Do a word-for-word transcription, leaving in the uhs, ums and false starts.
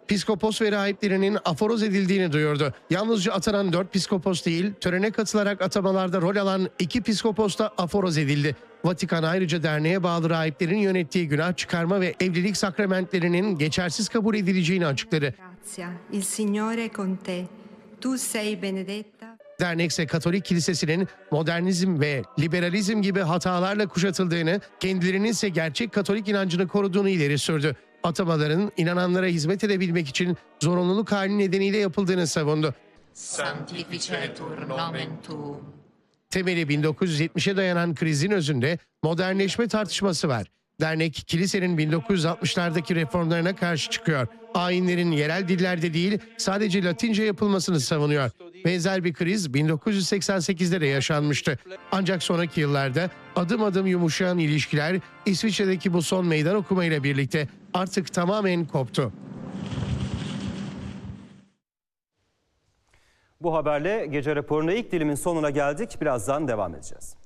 Piskopos ve rahiplerinin aforoz edildiğini duyurdu. Yalnızca atanan dört piskopos değil, törene katılarak atamalarda rol alan iki piskopos da aforoz edildi. Vatikan ayrıca derneğe bağlı rahiplerin yönettiği günah çıkarma ve evlilik sakramentlerinin geçersiz kabul edileceğini açıkladı. Il Signore con te. Tu sei benedetta. Dernek ise Katolik Kilisesi'nin modernizm ve liberalizm gibi hatalarla kuşatıldığını, kendilerinin ise gerçek Katolik inancını koruduğunu ileri sürdü. Atamaların inananlara hizmet edebilmek için zorunluluk hali nedeniyle yapıldığını savundu. Sanctificetur nomen tuum. Temeli bin dokuz yüz yetmişe dayanan krizin özünde modernleşme tartışması var. Dernek, kilisenin bin dokuz yüz altmışlardaki reformlarına karşı çıkıyor. Ayinlerin yerel dillerde değil, sadece Latince yapılmasını savunuyor. Benzer bir kriz bin dokuz yüz seksen sekizde de yaşanmıştı. Ancak sonraki yıllarda adım adım yumuşayan ilişkiler İsviçre'deki bu son meydan okumayla birlikte artık tamamen koptu. Bu haberle gece raporunda ilk dilimin sonuna geldik. Birazdan devam edeceğiz.